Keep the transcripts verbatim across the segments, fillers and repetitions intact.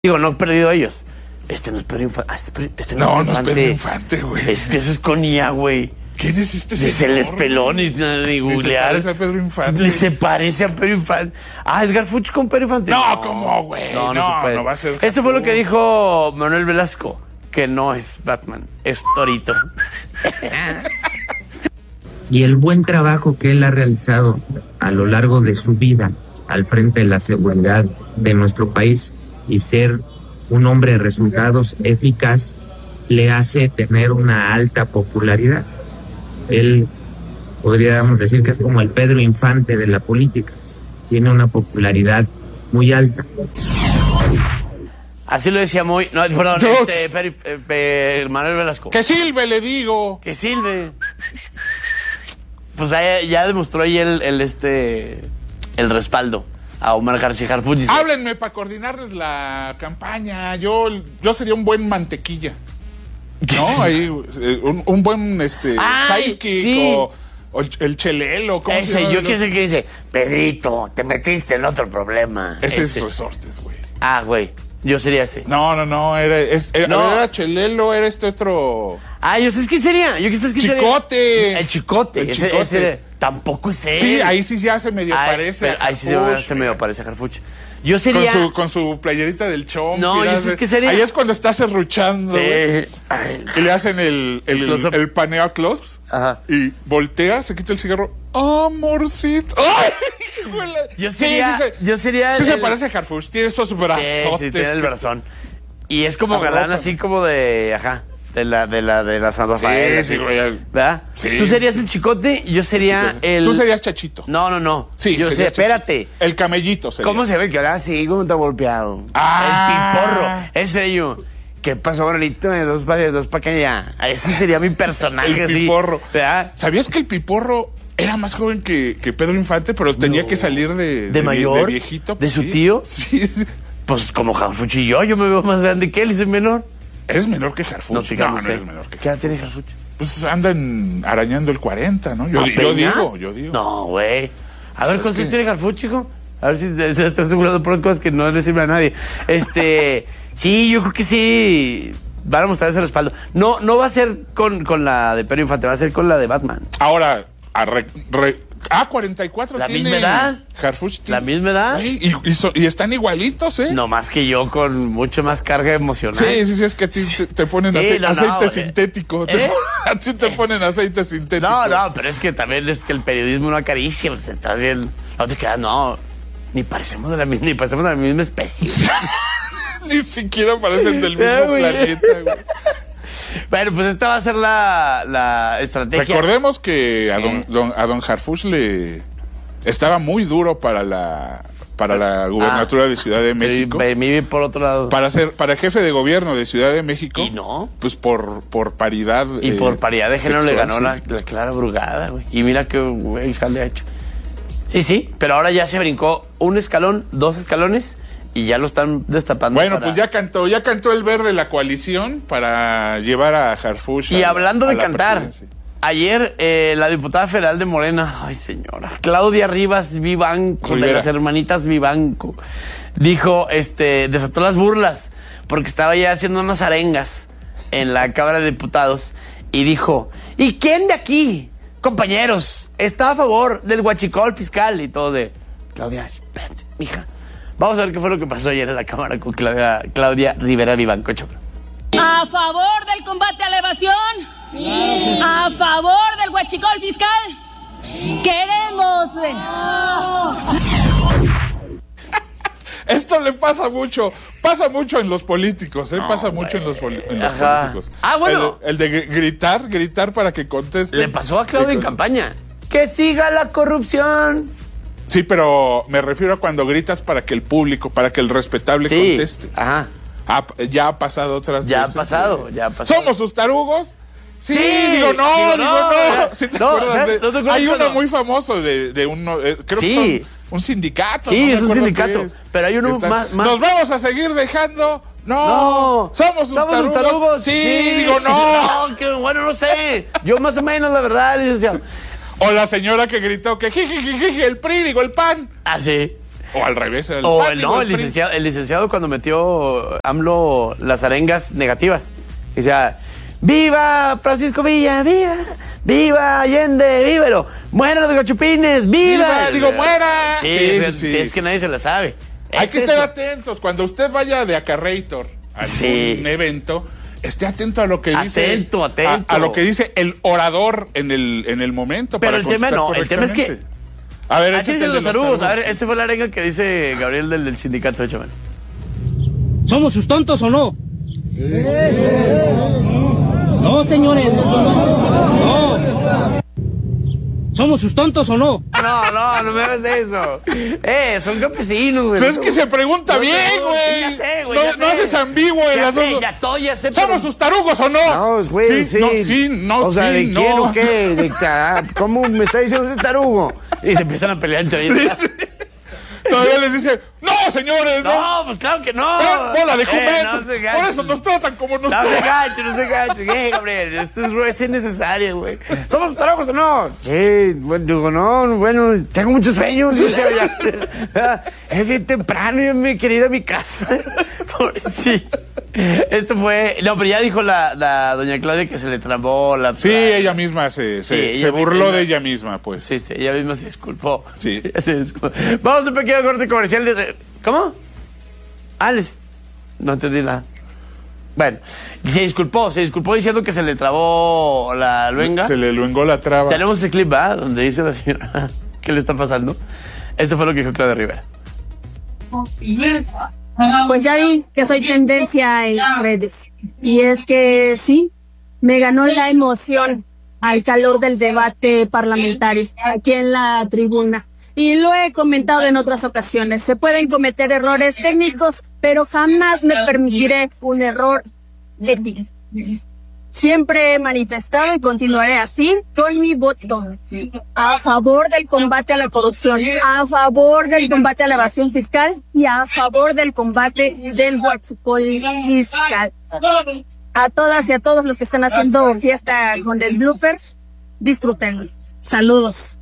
Digo, no han perdido ellos. Este no es Pedro Infante. Este no, no, no es Pedro Infante, güey. Es que eso es con I A, güey. ¿Quién es este señor? Es el espelón y, y googlear. Se parece a Pedro Infante. Le se parece a Pedro Infante. Ah, ¿es Garfuch con Pedro Infante? No, no ¿cómo, güey? No, no, no, se puede. No va a ser. Esto fue lo que dijo Manuel Velasco, que no es Batman, es Torito. Y el buen trabajo que él ha realizado a lo largo de su vida al frente de la seguridad de nuestro país y ser un hombre de resultados eficaz le hace tener una alta popularidad. Él podríamos decir que es como el Pedro Infante de la política. Tiene una popularidad muy alta. Así lo decía muy... No, perdón, este, per, per, Manuel Velasco. ¡Que silbe, le digo! ¡Que silbe! Pues ya, ya demostró ahí el, el, este, el respaldo a Omar García Harfuch. Háblenme para coordinarles la campaña. Yo, yo sería un buen mantequilla. ¿No? Ahí, un, un buen este sidekick sí. o, o el chelelo. ¿Cómo Ese, se llama? yo qué sé que dice, Pedrito, te metiste en otro problema. Ese, ese. es Resortes, güey. Ah, güey, yo sería ese. No, no, no, era, es, era, no. era Chelelo, era este otro... Ah, yo sé qué sería, yo qué sé qué sería. Chicote. El Chicote, el ese, chicote. Ese, tampoco es él. Sí, ahí sí ya se medio Ay, parece pero, Ahí sí se, me, se medio parece a Harfuch. Yo sería... Con su, con su playerita del chomp. No, yo sé qué sería. Ahí es cuando está serruchando, sí. Y le hacen el, el, el, el, el paneo a close. Ajá. Y voltea, se quita el cigarro. Amorcito. ¡Ay! Yo sería... Sí, sí, sí, yo sería sí el, se parece a Harfuch. Tiene esos brazotes. Sí, sí, tiene el brazón. Y es como galán así como de... Ajá. De la, de la, de la San Rafael. Sí, sí, güey. ¿Verdad? Sí. Tú serías el Chicote y yo sería Chicote. el... Tú serías Chachito. No, no, no. Sí, yo sé, espérate. Chachito. El Camellito sería. ¿Cómo se ve que ahora sí, cómo está golpeado? Ah. El Piporro. Ese yo. ¿Qué pasó, Manolito? Dos para dos para allá. Ese sería mi personaje. El Piporro. ¿Sí? ¿Verdad? ¿Sabías que el Piporro era más joven que, que Pedro Infante, pero tenía no. que salir de... ¿De, de mayor? De viejito. ¿De su sí. tío? Sí. Pues como Harfuch y yo, yo me veo más grande que él y soy menor. ¿Eres menor que Harfuch? No, no, no eres menor que ¿Qué edad tiene Harfuch? Pues andan arañando el cuarenta, ¿no? Yo, yo digo, yo digo. No, güey. A ver, pues ¿cuántos que... tiene Harfuch, chico? A ver si se está asegurando por cosas que no le sirven a nadie. Este, sí, yo creo que sí van a mostrar ese respaldo. No, no va a ser con, con la de Pedro Infante, va a ser con la de Batman. Ahora, a re, re, ah, cuarenta y cuatro ¿La tiene misma edad? Harfuch tiene, ¿La misma edad? Y, y, so, y están igualitos, ¿eh? No más que yo, con mucho más carga emocional. Sí, sí, sí, es que a ti te, te ponen sí, aceite, no, aceite no, sintético. ¿eh? Te, a ti te ponen aceite sintético. No, no, pero es que también es que el periodismo no acaricia. Pues, estás bien, no te quedas, no. Ni parecemos de la misma, ni parecemos de la misma especie. Ni siquiera parecen del mismo planeta, güey. Bueno, pues esta va a ser la, la estrategia. Recordemos que a don, don, a don Harfuch le estaba muy duro para la para la gubernatura ah, de Ciudad de México. Vive por otro lado. Para ser para jefe de gobierno de Ciudad de México. ¿Y no? Pues por por paridad. Y eh, por paridad de género sexual, le ganó sí. la, la Clara Brugada, güey. Y mira qué güey, hija le ha hecho. Sí, sí, pero ahora ya se brincó un escalón, dos escalones. Y ya lo están destapando. Bueno, para... pues ya cantó, ya cantó el verde la coalición para llevar a Harfuch. Y a hablando la, de cantar, ayer eh, la diputada federal de Morena, ay señora, Claudia Rivas Vivanco, Rivera. de las hermanitas Vivanco, dijo, este, desató las burlas, porque estaba ya haciendo unas arengas en la Cámara de Diputados, y dijo, ¿y quién de aquí, compañeros, está a favor del huachicol fiscal? Y todo de, Claudia, espérate, mija. Vamos a ver qué fue lo que pasó ayer en la Cámara con Claudia, Claudia Rivera Vivanco. ¿A favor del combate a la evasión? Sí. ¿A favor del huachicol fiscal? Sí. Queremos... Esto le pasa mucho, pasa mucho en los políticos, ¿eh? No, pasa mucho en los, en los políticos. Ah, bueno. El, el de gritar, gritar para que conteste. Le pasó a Claudia en campaña. ¡Que siga la corrupción! Sí, pero me refiero a cuando gritas para que el público, para que el respetable sí, conteste. Ajá. Ha, ya ha pasado otras ya veces. Ha pasado, eh. ya ha pasado. ¿Somos sus tarugos? Sí, sí, digo no, digo no. Digo, no. ¿Sí te no, acuerdas de, no te acuerdas hay uno cuando... muy famoso de, de uno, eh, creo sí. que son un sindicato. Sí, no es un sindicato. Es. Pero hay uno Están, más, más. ¿Nos vamos a seguir dejando? No. No. ¿Somos sus ¿Somos tarugos? tarugos? Sí, sí, digo no. No, que bueno, no sé. Yo más o menos, la verdad, licenciado. O la señora que gritó que jiji, jiji, el P R I, digo, el P A N. Ah, sí. O al revés. El o PAN, el, digo, no, el el licenciado, el licenciado cuando metió AMLO las arengas negativas. Decía, ¡viva Francisco Villa! ¡Viva! ¡Viva Allende! ¡Vívelo! ¡Mueran los gachupines! ¡Viva! ¡Viva! Digo, muera. Sí, sí, sí, sí. Es que nadie se la sabe. Hay es que eso. estar atentos. Cuando usted vaya de Acarreator a sí. un evento, esté atento a lo que dice. Atento, atento. A, a lo que dice el orador en el, en el momento. Pero para el tema no, el tema es que. A ver, aquí dicen los tarugos. A ver, este fue la arenga que dice Gabriel del, del sindicato de Chaval. ¿Somos sus tontos o no? Sí. No, señores. No. ¿Somos sus tontos o no? No, no, no me hagas de eso. Eh, son campesinos, güey. Pero es que se pregunta no, bien, güey. Ya sé, güey. No, no haces ambiguo en las dos. Ya todo, ya sé. ¿Somos pero... sus tarugos o no? No, güey, sí. sí. No, sí, no, o sea, sí, ¿de no. quién o qué? De, ¿Cómo me está diciendo ese tarugo? Y se empiezan a pelear entre ellos. Todavía les dice, no, señores, no. No, pues claro que no. No, bola de juventud. Eh, no se Por eso nos tratan como nos tratan. No se gachen, no se gachen. Eh, Gabriel, esto es, es innecesario, güey. ¿Somos tarugos o no? Sí, bueno, digo, no, bueno, tengo muchos sueños. Es bien temprano, yo me quería ir a mi casa. Por sí. Esto fue... No, pero ya dijo la, la doña Claudia que se le trambó la... Sí, ella misma se, se, sí, se burló misma, de ella misma, pues. Sí, sí, ella misma se disculpó. Sí. Se disculpó. Vamos a un pequeño corte comercial. De... ¿Cómo? Ah, les... No entendí nada. Bueno, se disculpó, se disculpó diciendo que se le trabó la luenga. Se le luengó la traba. Tenemos ese clip, ¿verdad? Donde dice la señora, ¿qué le está pasando? Esto fue lo que dijo Claudia Rivera. Pues ya vi que soy tendencia en redes. Y es que sí, me ganó la emoción al calor del debate parlamentario aquí en la tribuna. Y lo he comentado en otras ocasiones. Se pueden cometer errores técnicos, pero jamás me permitiré un error ético. Siempre he manifestado y continuaré así con mi voto a favor del combate a la corrupción, a favor del combate a la evasión fiscal y a favor del combate del huachicol fiscal. A todas y a todos los que están haciendo fiesta con el blooper, disfruten. Saludos.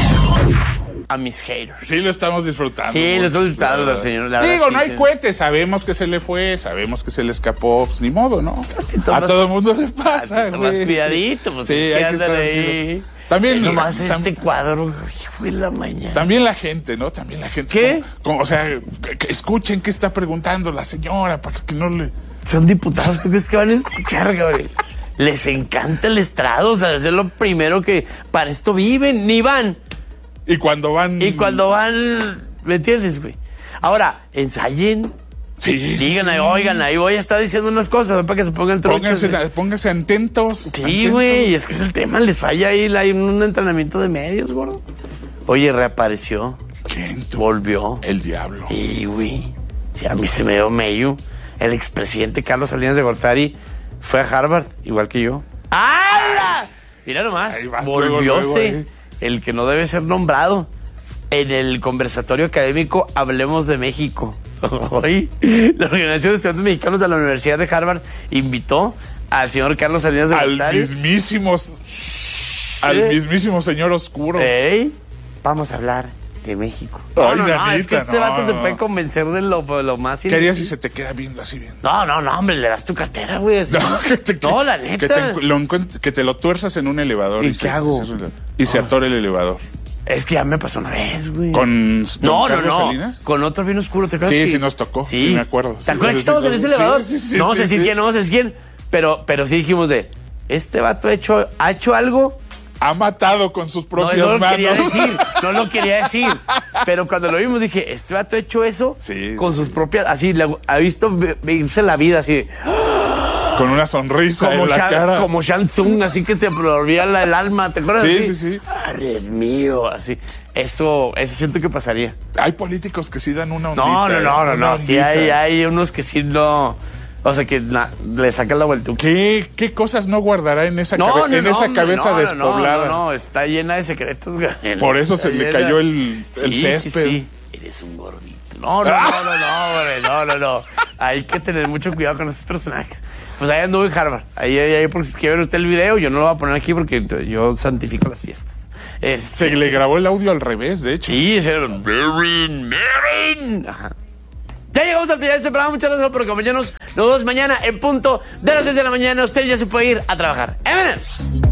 A mis haters. Sí, lo estamos disfrutando. Sí, lo estamos disfrutando, la señora. La Digo, verdad, no sí, hay cohetes, sabemos que se le fue, sabemos que se le escapó, pues ni modo, ¿no? A todo el mundo le pasa, güey. Más cuidadito, pues. Sí, hay que estar ahí. También, nomás tam este cuadro, hijo de la mañana. También la gente, ¿no? También la gente. ¿Qué? Como, como, o sea, que, que escuchen qué está preguntando la señora, para que no le... Son diputados, ¿tú crees que van a escuchar, Gabriel? Les encanta el estrado, o sea, es lo primero que... Para esto viven, ni van. Y cuando van... Y cuando van... ¿Me entiendes, güey? Ahora, ensayen. Sí, Digan, sí, ahí, oigan, ahí voy a estar diciendo unas cosas para que se pongan trochos. Pónganse, pónganse atentos. Sí, güey, es que es el tema, les falla ahí hay un entrenamiento de medios, gordo. Oye, reapareció. ¿Quién? Tú? Volvió. El diablo. Y, güey, sí, a mí se me dio medio. El expresidente Carlos Salinas de Gortari fue a Harvard, igual que yo. ¡Hala! Mira nomás, volvióse el que no debe ser nombrado en el conversatorio académico Hablemos de México. Hoy, la Organización de Estudiantes Mexicanos de la Universidad de Harvard invitó al señor Carlos Salinas de Gortari. Al mismísimo, al mismísimo señor oscuro. ¿Eh? Vamos a hablar de México. No, no, no, no, es que este no, vato no. te puede convencer de lo, de lo más... ¿Qué harías si se te queda viendo así bien? No, no, no, hombre, le das tu cartera, güey. No, que te, no, la neta. Que te, lo, que te lo tuerzas en un elevador. ¿Y, ¿Y qué se, hago? Se, y se atore el elevador. Es que ya me pasó una vez, güey. ¿Con don no, Carlos no, no. Salinas? Con otro bien oscuro, ¿te acuerdas? Sí, que... sí nos tocó. Sí, sí me acuerdo. ¿Te acuerdas que estábamos en ese elevador? Sí, sí, sí, no sí, sé sí, si sí. quién, no sé si quién. Pero, pero sí dijimos de, este vato ha hecho, ha hecho algo... Ha matado con sus propias no, no lo manos. quería decir, no lo quería decir. Pero cuando lo vimos dije, este vato ha hecho eso sí, con sí. sus propias... Así, le, ha visto vivirse la vida así... Con una sonrisa como en la Shan, cara. Como Shang Tsung, así que te absorbía la, el alma, ¿te acuerdas? Sí, así? sí, sí. Ay, es mío, así. Eso, eso siento que pasaría. Hay políticos que sí dan una ondita. No, no, no, no, no. Ondita. Sí hay, hay unos que sí no... O sea, que na, le sacan la vuelta. ¿Qué, ¿Qué cosas no guardará en esa, no, cabe, no, en no, esa hombre, cabeza no, despoblada? No, no, no, está llena de secretos. Gabriel. Por eso está se le llena... cayó el, el sí, césped. Sí, sí. Eres un gordito. No, no, no, no, no, hombre, no, no, no. Hay que tener mucho cuidado con estos personajes. Pues ahí anduve en Harvard. Ahí, ahí, ahí, porque si quiere ver usted el video, yo no lo voy a poner aquí porque yo santifico las fiestas. Este, Se le grabó el audio al revés, de hecho. Sí, ese era Marin, Marin. Ajá. Ya llegamos al final de este programa. Muchas gracias por acompañarnos. Nos vemos mañana en punto de las diez de la mañana. Usted ya se puede ir a trabajar. ¡Vámonos!